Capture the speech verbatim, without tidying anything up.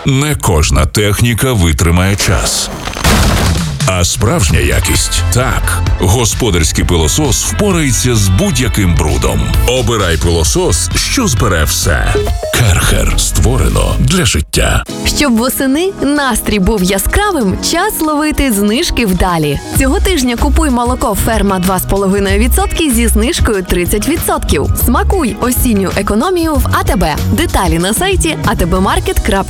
Не кожна техніка витримає час. А справжня якість – так. Господарський пилосос впорається з будь-яким брудом. Обирай пилосос, що збере все. Керхер. Створено для життя. Щоб восени настрій був яскравим, час ловити знижки вдалі. Цього тижня купуй молоко «Ферма» два з половиною відсотки зі знижкою тридцять відсотків. Смакуй осінню економію в АТБ. Деталі на сайті а те бе маркет крапка